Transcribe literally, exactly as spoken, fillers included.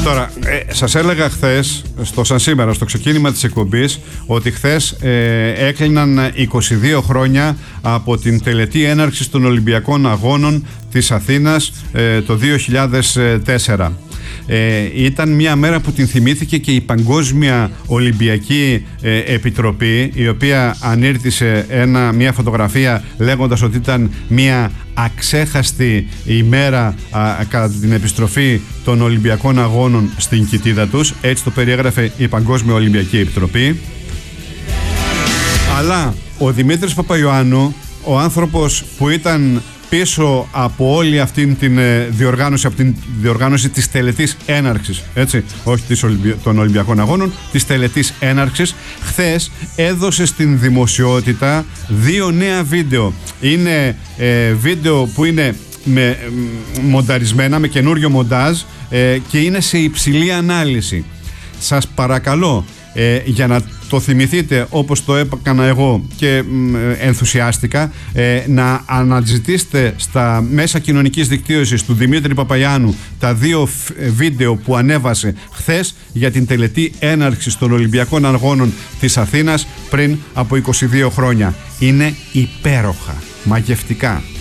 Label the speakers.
Speaker 1: Τώρα, ε, σας έλεγα χθες, στο σαν σήμερα, στο ξεκίνημα της εκπομπής, ότι χθες ε, έκλειναν είκοσι δύο χρόνια από την τελετή έναρξης των Ολυμπιακών Αγώνων της Αθήνας ε, το δύο χιλιάδες τέσσερα. Ε, ήταν μια μέρα που την θυμήθηκε και η Παγκόσμια Ολυμπιακή ε, Επιτροπή, η οποία ανήρτησε ένα, μια φωτογραφία λέγοντας ότι ήταν μια αξέχαστη ημέρα α, κατά την επιστροφή των Ολυμπιακών Αγώνων στην κοιτίδα τους. Έτσι το περιέγραφε η Παγκόσμια Ολυμπιακή Επιτροπή. Αλλά ο Δημήτρης Παπαϊωάννου, ο άνθρωπος που ήταν πίσω από όλη αυτή την διοργάνωση, από την διοργάνωση της τελετής έναρξης, έτσι, όχι της Ολυμπι... των Ολυμπιακών Αγώνων, της τελετής έναρξης, χθες έδωσε στην δημοσιότητα δύο νέα βίντεο. Είναι ε, βίντεο που είναι με, μονταρισμένα, με καινούριο μοντάζ ε, και είναι σε υψηλή ανάλυση. Σας παρακαλώ, Ε, για να το θυμηθείτε όπως το έκανα εγώ και ε, ενθουσιάστηκα, ε, να αναζητήσετε στα μέσα κοινωνικής δικτύωσης του Δημήτρη Παπαϊωάννου τα δύο βίντεο που ανέβασε χθες για την τελετή έναρξης των Ολυμπιακών Αγώνων της Αθήνας πριν από είκοσι δύο χρόνια. Είναι υπέροχα, μαγευτικά.